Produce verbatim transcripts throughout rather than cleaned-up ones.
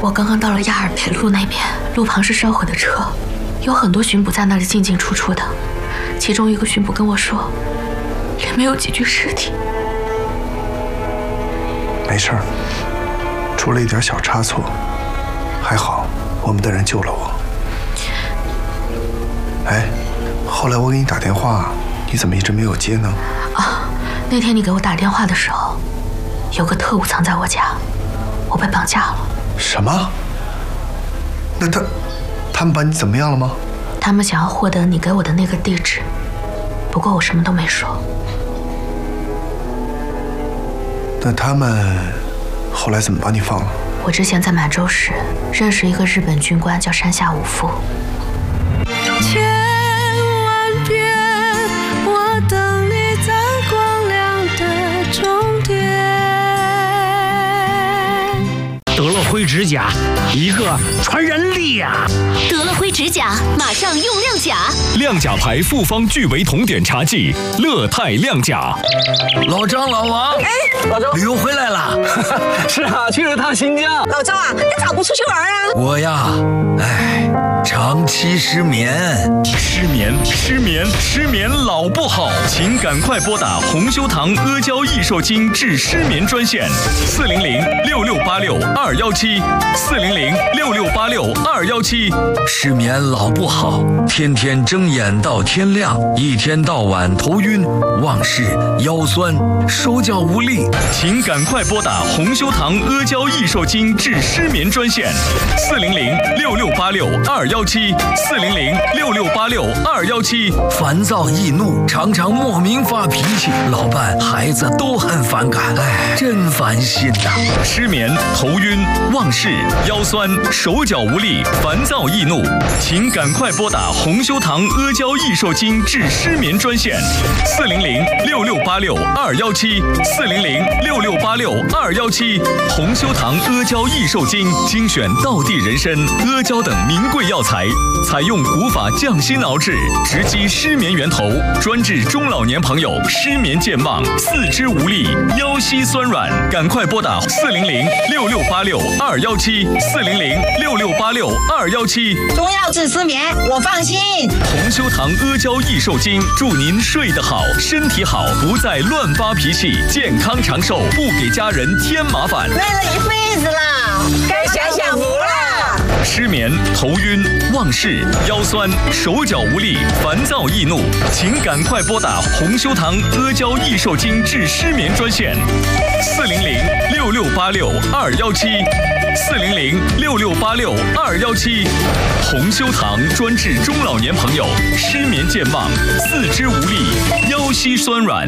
我刚刚到了亚尔培路那边，路旁是烧毁的车，有很多巡捕在那里进进出出的。其中一个巡捕跟我说，里面有几具尸体。 没事儿，出了一点小差错，还好我们的人救了我。哎，后来我给你打电话，你怎么一直没有接呢？ 啊，那天你给我打电话的时候，有个特务藏在我家，我被绑架了。 什么？那他，他们把你怎么样了吗？ 他们想要获得你给我的那个地址，不过我什么都没说。 那他们后来怎么把你放了？ 我之前在满洲时认识一个日本军官，叫山下武夫。 千万遍，我等你在光亮的终点。 德乐辉指甲，一个传人力呀！ 德乐辉指甲，马上用亮甲。 亮甲牌复方聚维酮碘茶剂，乐泰亮甲。 老张、老王， 哎， 老周，旅游回来了。 是啊，去了趟新疆。 老周啊，你咋不出去玩啊？ 我呀，哎，长期失眠。 失眠，失眠，失眠老不好，请赶快拨打红修堂阿胶益寿精治失眠专线：四零零六六八六二幺七，四零零六六八六二幺七。 失眠老不好，天天睁眼到天亮，一天到晚头晕、忘事、腰酸、手脚无力， 请赶快拨打红修堂阿胶益寿精治失眠专线：四零零六六八六二幺七，四零零六六八六二幺七。 烦躁易怒，常常莫名发脾气，老伴、孩子都很反感，哎，真烦心呐！ 失眠、头晕、忘事、腰酸、手脚无力、烦躁易怒，请赶快拨打红修堂阿胶益寿精治失眠专线：四零零六六八六二幺七，四零零六六八六二幺七。红修堂阿胶益寿精精选道地人参、阿胶等名贵药材，采用古法降心熬制，直击失眠源头，专治中老年朋友失眠健忘、四肢无力、腰膝酸软。赶快拨打四零零六六八六二幺七，四零零六六八六二幺七。 中药治失眠，我放心。 红修堂阿胶益寿精，祝您睡得好，身体好，不再乱发脾气，健康长寿，不给家人添麻烦。 累了一辈子了，该享享福了。 失眠、头晕、忘事、腰酸、手脚无力、烦躁易怒，请赶快拨打红修堂阿胶益寿精治失眠专线：四零零六六八六二幺七，四零零六六八六二幺七。红修堂专治中老年朋友失眠健忘、四肢无力、腰膝酸软。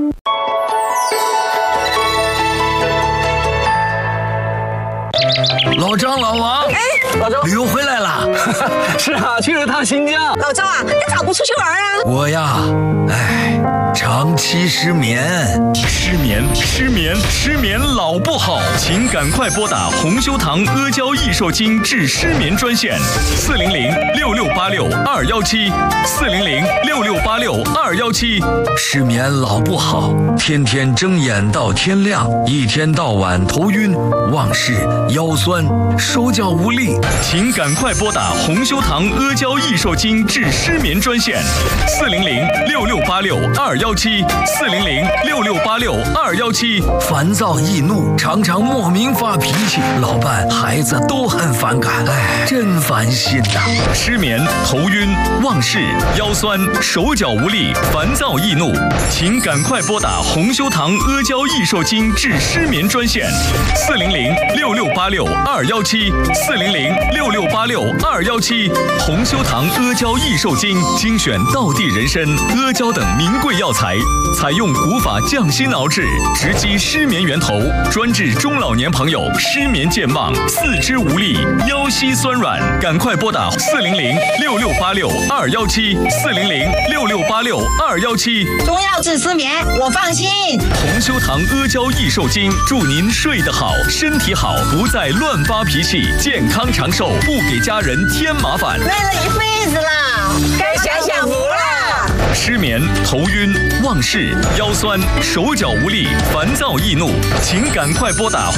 老张、老王， 哎， 老周， 旅游回来了。 是啊，去了趟新疆。 老周啊，你咋不出去玩啊？ 我呀，哎，长期失眠。 失眠，失眠，失眠老不好，请赶快拨打红修堂阿胶益寿精治失眠专线：四零零六六八六二幺七，四零零六六八六二幺七。 失眠老不好，天天睁眼到天亮，一天到晚头晕、忘事、腰酸、手脚无力， 请赶快拨打红修堂阿胶益寿精治失眠专线：四零零六六八六二幺七，四零零六六八六二幺七。 烦躁易怒，常常莫名发脾气，老伴、孩子都很反感，哎，真烦心呐！ 失眠、头晕、忘事、腰酸、手脚无力、烦躁易怒，请赶快拨打红修堂阿胶益寿精治失眠专线：四零零六六八六二幺七，四零零六六八六二幺七。红修堂阿胶益寿精精选道地人参、阿胶等名贵药材，采用古法降心熬制，直击失眠源头，专治中老年朋友失眠健忘、四肢无力、腰膝酸软。赶快拨打四零零六六八六二幺七，四零零六六八六二幺七。 中药治失眠，我放心。 红修堂阿胶益寿精，祝您睡得好，身体好，不再乱发脾气，健康长寿，不给家人添麻烦。 累了一辈子了，该享享福了。 失眠、头晕、忘事、腰酸、手脚无力、烦躁易怒，请赶快拨打